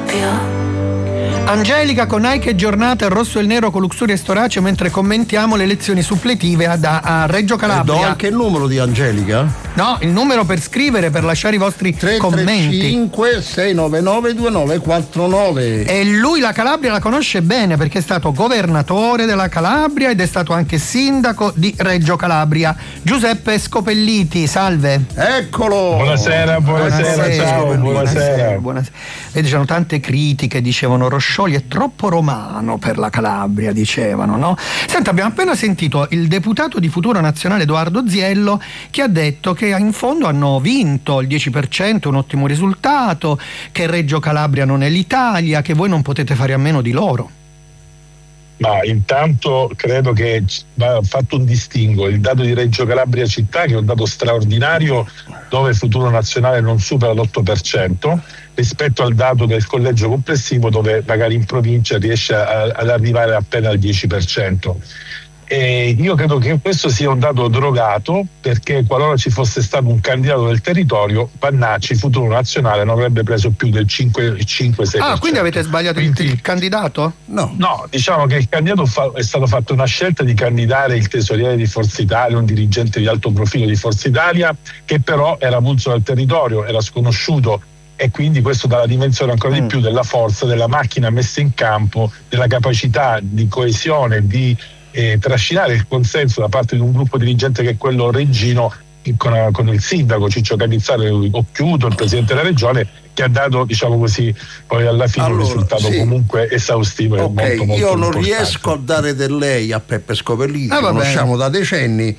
proprio. Angelica con Nike giornata, il rosso e il nero con Luxuria e Storace mentre commentiamo le elezioni suppletive a Reggio Calabria. Do anche il numero di Angelica? No, il numero per scrivere, per lasciare i vostri commenti. 335 699 2949. E lui la Calabria la conosce bene perché è stato governatore della Calabria ed è stato anche sindaco di Reggio Calabria. Giuseppe Scopelliti, salve. Eccolo. Buonasera, ciao, buonasera. Vedi, c'erano tante critiche, dicevano Roscioli è troppo romano per la Calabria, dicevano, no? Senta, abbiamo appena sentito il deputato di Futuro Nazionale Edoardo Ziello che ha detto che in fondo hanno vinto il 10%, un ottimo risultato, che Reggio Calabria non è l'Italia, che voi non potete fare a meno di loro. Ma intanto credo che va fatto un distinguo. Il dato di Reggio Calabria città, che è un dato straordinario, dove Futuro Nazionale non supera l'8%, rispetto al dato del collegio complessivo, dove magari in provincia riesce ad arrivare appena al 10%. E io credo che questo sia un dato drogato, perché qualora ci fosse stato un candidato del territorio, Pannacci, Futuro Nazionale, non avrebbe preso più del 5-6%. Ah, quindi avete sbagliato il candidato? No, diciamo che il candidato è stato fatto una scelta di candidare il tesoriere di Forza Italia, un dirigente di alto profilo di Forza Italia, che però era avulso dal territorio, era sconosciuto, e quindi questo dà la dimensione ancora di più della forza, della macchina messa in campo, della capacità di coesione, di trascinare il consenso da parte di un gruppo dirigente che è quello reggino, con il sindaco Ciccio Canizzaro Occhiuto, il presidente della regione, che ha dato, diciamo così, poi alla fine un risultato comunque esaustivo e molto io non importante. riesco a dare del lei a Peppe Scopelliti, va conosciamo da decenni,